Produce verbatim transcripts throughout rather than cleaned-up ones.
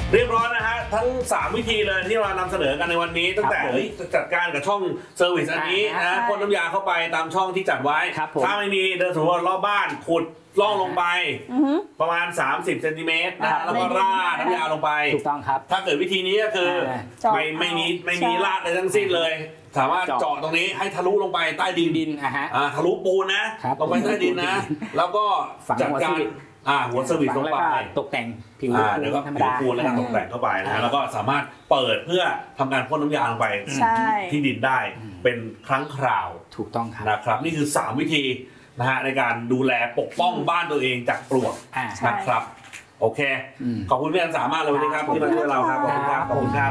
เรียบร้อยนะฮะทั้งสามวิธีเลยที่เรานำเสนอกันในวันนี้ตั้งแต่จัดการกับช่องเซอร์วิสอันนี้นะพ่นน้ำยาเข้าไปตามช่องที่จัดไว้ถ้าไม่มีเดินสำรวจรอบบ้านขุดล่องลงไปประมาณสามสิบเซนติเมตรนะแล้วก็ราดน้ำยาลงไปถูกต้องครับถ้าเกิดวิธีนี้ก็คือไม่ไม่มีไม่มีราดอะไรทั้งสิ้นเลยสามารถเจาะตรงนี้ให้ทะลุลงไปใต้ดินดินอ่ะฮะทะลุปูนนะลงไปใต้ดินนะแล้วก็จัดการอ่าหัวเซอร์วิสลงไปตกแต่งผิวแล้วก็ผิวปูนแล้วก็ตกแต่งเข้าไปนะแล้วก็สามารถเปิดเพื่อทำการพ่นน้ำยาลงไปที่ดินได้เป็นครั้งคราวถูกต้องครับนะครับนี่คือสามวิธีนะฮะในการดูแลปกป้องบ้านตัวเองจากปลวกนะครับโอเคขอบคุณพี่อันสามารถเลยวันนี้ครับที่มาช่วยเราครับขอบคุณครับขอบคุณครับ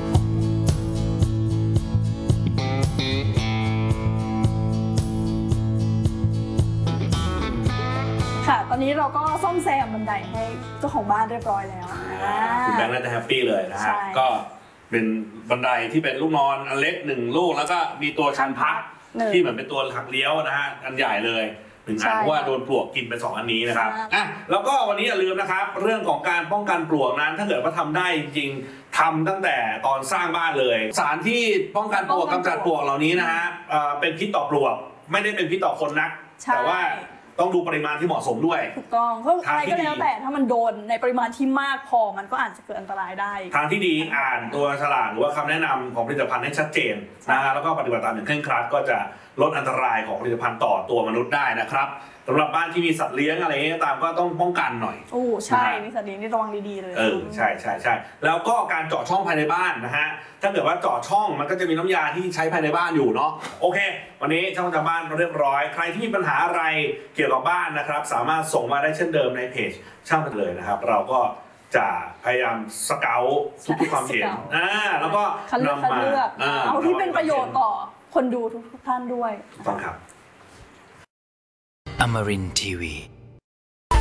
ค่ะตอนนี้เราก็ซ่อมแซมบันไดให้เจ้าของบ้านเรียบร้อยแล้วคุณแบงค์น่าจะแฮปปี้เลยนะฮะก็เป็นบันไดที่เป็นลูกนอนอันเล็กหนึ่งลูกแล้วก็มีตัวชันพักที่เหมือนเป็นตัวหักเลี้ยวนะฮะอันใหญ่เลยหนึ่งอันเพราะว่าโดนปลวกกินไปสองอันนี้นะครับอ่ะแล้วก็วันนี้อย่าลืมนะครับเรื่องของการป้องกันปลวกนั้นถ้าเกิดว่าทำได้จริงๆทำตั้งแต่ตอนสร้างบ้านเลยสารที่ป้องกันปลวกกำจัดปลวกเหล่านี้นะฮะเป็นพิษต่อปลวกไม่ได้เป็นพิษต่อคนนักแต่ว่าต้องดูปริมาณที่เหมาะสมด้วยถูกต้องเพราะอะไรก็แล้วแต่ถ้ามันโดนในปริมาณที่มากพอมันก็อาจจะเกิดอันตรายได้ทางที่ดีอ่านตัวฉลากหรือว่าคำแนะนำของผลิตภัณฑ์ให้ชัดเจนนะฮะแล้วก็ปฏิบัติตามอย่างเคร่งครัดก็จะลดอันตรายของผลิตภัณฑ์ต่อตัวมนุษย์ได้นะครับสำหรับบ้านที่มีสัตว์เลี้ยงอะไรเงี้ยตามก็ต้องป้องกันหน่อยโอ้ใช่มีสัตว์เลี้ยงนี่ระวังดีๆเลยเออใช่ใช่ใช่แล้วก็การเจาะช่องภายในบ้านนะฮะถ้าเกิดว่าเจาะช่องมันก็จะมีน้ำยาที่ใช้ภายในบ้านอยู่เนาะโอเควันนี้ช่างทำบ้านเรียบร้อยใครที่มีปัญหาอะไรเกี่ยวกับบ้านนะครับสามารถส่งมาได้เช่นเดิมในเพจช่างมันเลยนะครับเราก็จะพยายามสเกาทุกๆความเห็นอ่าแล้วก็นำมาเอาที่เป็นประโยชน์ต่อคนดูทุกท่านด้วยต้องครับ Amarin ที วี